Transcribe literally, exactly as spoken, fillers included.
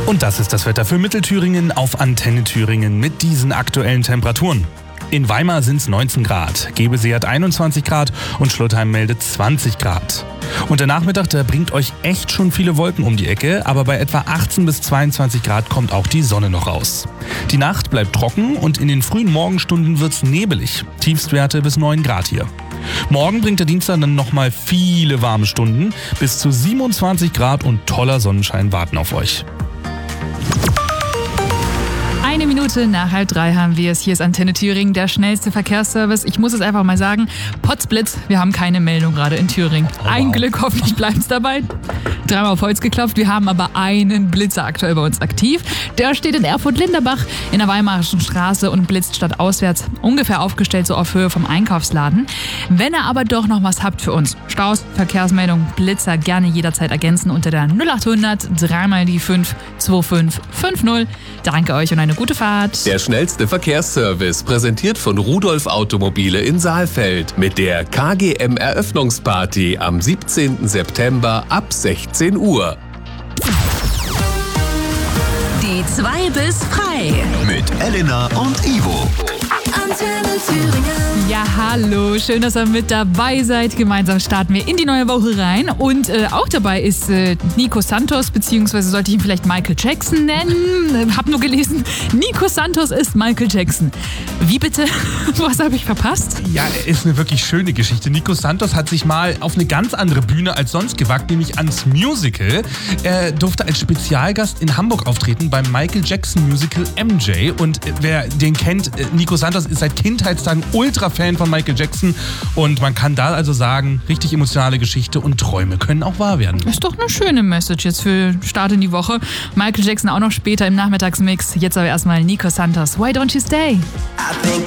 Und das ist das Wetter für Mittelthüringen auf Antenne Thüringen mit diesen aktuellen Temperaturen. In Weimar sind es neunzehn Grad, Gebesee hat einundzwanzig Grad und Schlotheim meldet zwanzig Grad. Und der Nachmittag, der bringt euch echt schon viele Wolken um die Ecke, aber bei etwa achtzehn bis zweiundzwanzig Grad kommt auch die Sonne noch raus. Die Nacht bleibt trocken und in den frühen Morgenstunden wird's nebelig, Tiefstwerte bis neun Grad hier. Morgen bringt der Dienstag dann nochmal viele warme Stunden, bis zu siebenundzwanzig Grad und toller Sonnenschein warten auf euch. Eine Minute nach halb drei haben wir es. Hier ist Antenne Thüringen, der schnellste Verkehrsservice. Ich muss es einfach mal sagen, Potzblitz, wir haben keine Meldung gerade in Thüringen. Oh, wow. Ein Glück, hoffentlich bleibt es dabei. Dreimal auf Holz geklopft, wir haben aber einen Blitzer aktuell bei uns aktiv. Der steht in Erfurt-Linderbach in der Weimarischen Straße und blitzt stadtauswärts, ungefähr aufgestellt so auf Höhe vom Einkaufsladen. Wenn ihr aber doch noch was habt für uns, Staus, Verkehrsmeldung, Blitzer, gerne jederzeit ergänzen unter der null achthundert dreimal die fünf zwei fünf fünf null. Danke euch und eine gute Fahrt. Der schnellste Verkehrsservice, präsentiert von Rudolf Automobile in Saalfeld mit der K G M-Eröffnungsparty am siebzehnten September ab sechzehn Uhr. Die zwei bis frei. Mit Elena und Ivo. Antenne Thüringen. Ja, hallo, schön, dass ihr mit dabei seid. Gemeinsam starten wir in die neue Woche rein. Und äh, auch dabei ist äh, Nico Santos, beziehungsweise sollte ich ihn vielleicht Michael Jackson nennen. Hab nur gelesen, Nico Santos ist Michael Jackson. Wie bitte? Was habe ich verpasst? Ja, ist eine wirklich schöne Geschichte. Nico Santos hat sich mal auf eine ganz andere Bühne als sonst gewagt, nämlich ans Musical. Er durfte als Spezialgast in Hamburg auftreten beim Michael Jackson Musical M J. Und äh, wer den kennt, äh, Nico Santos ist seit Kindheitstagen Ultra-Fan von Michael Jackson und man kann da also sagen, richtig emotionale Geschichte und Träume können auch wahr werden. Ist doch eine schöne Message jetzt für Start in die Woche. Michael Jackson auch noch später im Nachmittagsmix. Jetzt aber erstmal Nico Santos. Why don't you stay? I think